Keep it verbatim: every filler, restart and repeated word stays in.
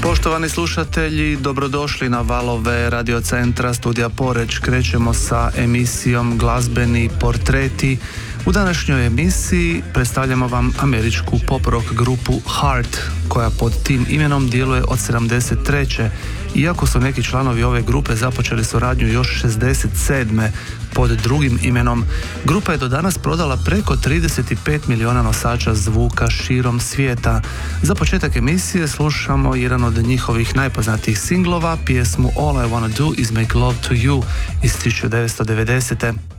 Poštovani slušatelji, dobrodošli na valove radiocentra Studija Poreč. Krećemo sa emisijom Glazbeni portreti. U današnjoj emisiji predstavljamo vam američku pop rock grupu Heart, koja pod tim imenom djeluje od sedamdeset treće. Iako su neki članovi ove grupe započeli suradnju još šezdeset sedme pod drugim imenom, grupa je do danas prodala preko trideset pet milijuna nosača zvuka širom svijeta. Za početak emisije slušamo jedan od njihovih najpoznatijih singlova, pjesmu All I Wanna Do Is Make Love To You iz tisuću devetsto devedesete.